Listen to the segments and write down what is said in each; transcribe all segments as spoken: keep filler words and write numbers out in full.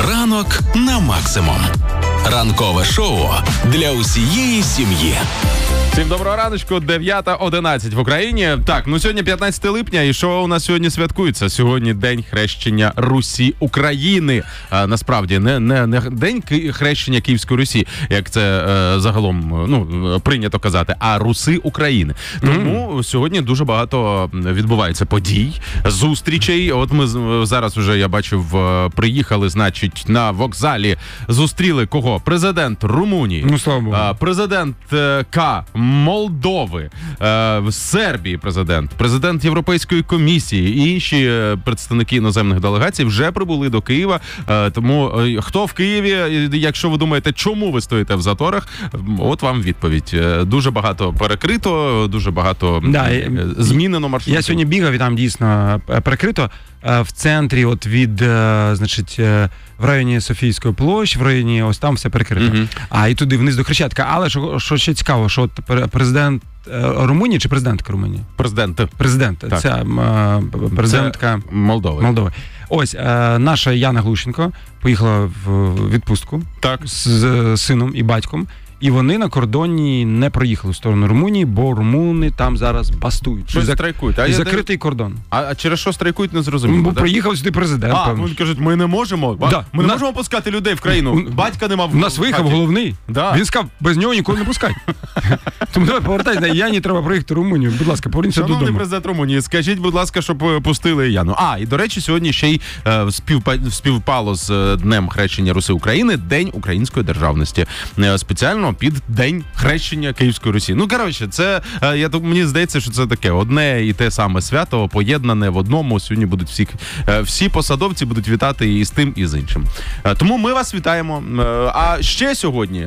Ранок на максимум. Ранкове шоу для усієї сім'ї. Всім доброго раночку, дев'ята одинадцять в Україні. Так, ну сьогодні п'ятнадцяте липня, і що у нас сьогодні святкується? Сьогодні День хрещення Русі України. А, насправді, не, не, не День хрещення Київської Русі, як це е, загалом ну, прийнято казати, а Руси України. Тому mm. сьогодні дуже багато відбувається подій, зустрічей. От ми зараз вже, я бачив, приїхали, значить, на вокзалі, зустріли кого? Президент Румунії, ну, слава Богу. Президент К. Молдови, е, Сербії президент, президент Європейської комісії і інші представники іноземних делегацій вже прибули до Києва. Е, тому е, хто в Києві, якщо ви думаєте, чому ви стоїте в заторах, от вам відповідь. Е, дуже багато перекрито, дуже багато да, е, змінено маршрутів. Я сьогодні бігав і там дійсно перекрито. В центрі, от від, значить, в районі Софійської площі, в районі, ось там все перекрито. Mm-hmm. А і туди вниз до Хрещатика. Але що, що ще цікаво, що от президент Румунії чи президентка Румунії? Президент. Президент. Так. Це е, президентка Це Молдови. Молдови. Ось, е, наша Яна Глущенко поїхала в відпустку так. з, з сином і батьком. І вони на кордоні не проїхали в сторону Румунії, бо румуни там зараз бастують. Щось Зак... страйкують. А закритий я... кордон. А, а через що страйкують, не зрозуміло. Бо да? приїхав сюди президент. А, вони кажуть, ми не можемо. Да. Ми не На... можемо пускати людей в країну. Батька нема в У нас виїхав головний. Да. Він сказав, без нього нікого не пускай. Тому давай повертайся, Яні треба проїхати в Румунію. Будь ласка, поверніться додому. Шановний президент Румунії, скажіть, будь ласка, щоб пустили Яну. А, і до речі, сьогодні ще й е, співпа... співпало з Днем хрещення Руси України День української державності. Е, спеціально під День хрещення Київської Русі. Ну, коротше, це, я, мені здається, що це таке одне і те саме свято, поєднане в одному. Сьогодні будуть всі, всі посадовці будуть вітати і з тим, і з іншим. Тому ми вас вітаємо. А ще сьогодні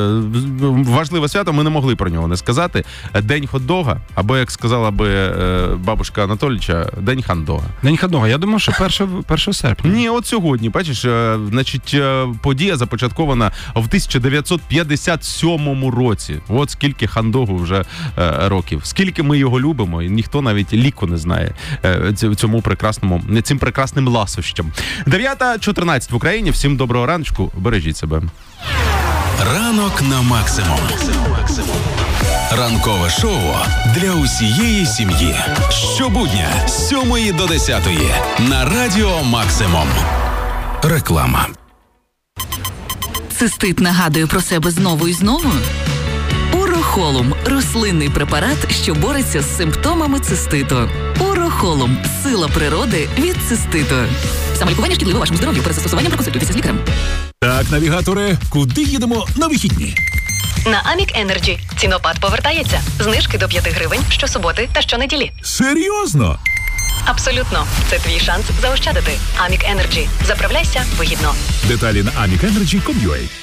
важливе свято, ми не могли про нього не сказати. День хот-дога, або, як сказала би бабушка Анатолійча, День хандога. День хот-дога. Я думав, що першого серпня. Ні, от сьогодні, бачиш, значить, подія започаткована в тисяча дев'ятсот п'ятдесят сьомому році. От скільки хандогу вже е, років. Скільки ми його любимо, і ніхто навіть ліку не знає е, цьому прекрасному, цим прекрасним ласощам. дев'ята чотирнадцять в Україні. Всім доброго раночку. Бережіть себе. Ранок на максимум. Ранкове шоу для усієї сім'ї. Щобудня з сьомої до десятої на Радіо Максимум. Реклама. Цистит нагадує про себе знову і знову? Урохолум – рослинний препарат, що бореться з симптомами циститу. Урохолум – сила природи від циститу. Самолікування шкідливе вашому здоров'ю. Перед застосуванням проконсультуйтеся з лікарем. Так, навігатори, куди їдемо на вихідні? На Амік Енерджі. Цінопад повертається. Знижки до п'яти гривень щосуботи та щонеділі. Серйозно? Абсолютно. Це твій шанс заощадити. Амік Енерджі. Заправляйся вигідно. Деталі на амік енерджі крапка ком крапка ю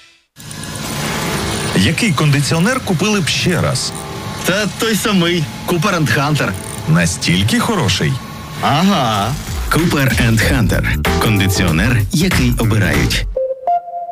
а. Який кондиціонер купили б ще раз? Та той самий. Cooper енд Hunter. Настільки хороший? Ага. Cooper енд Hunter. Кондиціонер, який обирають.